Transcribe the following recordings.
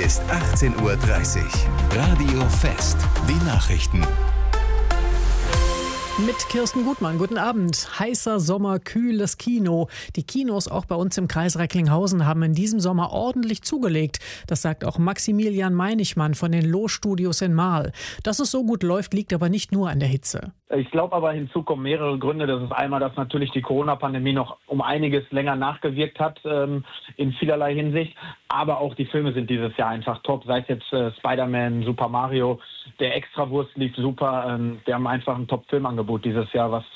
ist 18:30 Uhr. Radio Fest. Die Nachrichten. Mit Kirsten Gutmann. Guten Abend. Heißer Sommer, kühles Kino. Die Kinos auch bei uns im Kreis Recklinghausen haben in diesem Sommer ordentlich zugelegt. Das sagt auch Maximilian Meinichmann von den Loh-Studios in Marl. Dass es so gut läuft, liegt aber nicht nur an der Hitze. Ich glaube aber, hinzu kommen mehrere Gründe. Das ist einmal, dass natürlich die Corona-Pandemie noch um einiges länger nachgewirkt hat, in vielerlei Hinsicht. Aber auch die Filme sind dieses Jahr einfach top. Sei es jetzt Spider-Man, Super Mario, der Extrawurst lief super. Wir haben einfach ein Top-Filmangebot dieses Jahr, was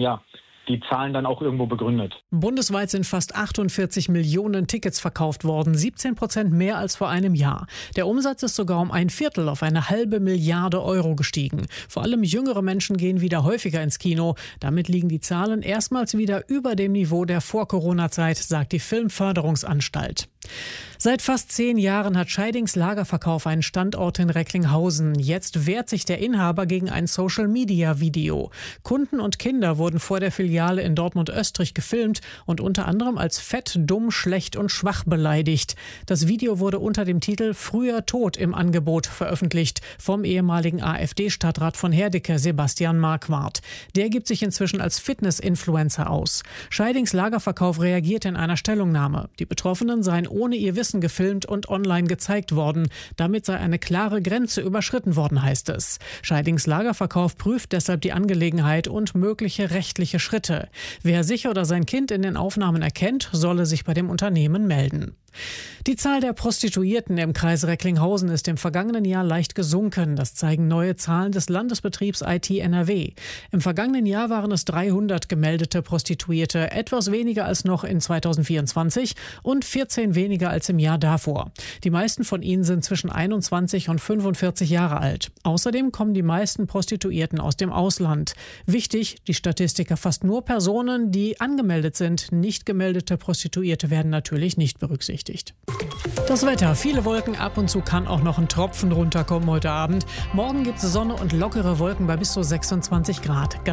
die Zahlen dann auch irgendwo begründet. Bundesweit sind fast 48 Millionen Tickets verkauft worden, 17% mehr als vor einem Jahr. Der Umsatz ist sogar um ein Viertel auf eine halbe Milliarde Euro gestiegen. Vor allem jüngere Menschen gehen wieder häufiger ins Kino. Damit liegen die Zahlen erstmals wieder über dem Niveau der Vor-Corona-Zeit, sagt die Filmförderungsanstalt. Seit fast 10 Jahren hat Scheidings Lagerverkauf einen Standort in Recklinghausen. Jetzt wehrt sich der Inhaber gegen ein Social-Media-Video. Kunden und Kinder wurden vor der Filiale in Dortmund-Österreich gefilmt und unter anderem als fett, dumm, schlecht und schwach beleidigt. Das Video wurde unter dem Titel »Früher Tod« im Angebot veröffentlicht vom ehemaligen AfD-Stadtrat von Herdecke, Sebastian Marquardt. Der gibt sich inzwischen als Fitness-Influencer aus. Scheidings Lagerverkauf reagiert in einer Stellungnahme. Die Betroffenen seien ohne ihr Wissen gefilmt und online gezeigt worden. Damit sei eine klare Grenze überschritten worden, heißt es. Scheidings Lagerverkauf prüft deshalb die Angelegenheit und mögliche rechtliche Schritte. Wer sich oder sein Kind in den Aufnahmen erkennt, solle sich bei dem Unternehmen melden. Die Zahl der Prostituierten im Kreis Recklinghausen ist im vergangenen Jahr leicht gesunken. Das zeigen neue Zahlen des Landesbetriebs IT NRW. Im vergangenen Jahr waren es 300 gemeldete Prostituierte, etwas weniger als noch in 2024 und 14 weniger als im Jahr davor. Die meisten von ihnen sind zwischen 21 und 45 Jahre alt. Außerdem kommen die meisten Prostituierten aus dem Ausland. Wichtig, die Statistik erfasst nur Personen, die angemeldet sind. Nicht gemeldete Prostituierte werden natürlich nicht berücksichtigt. Das Wetter, viele Wolken, ab und zu kann auch noch ein Tropfen runterkommen heute Abend. Morgen gibt es Sonne und lockere Wolken bei bis zu 26 Grad.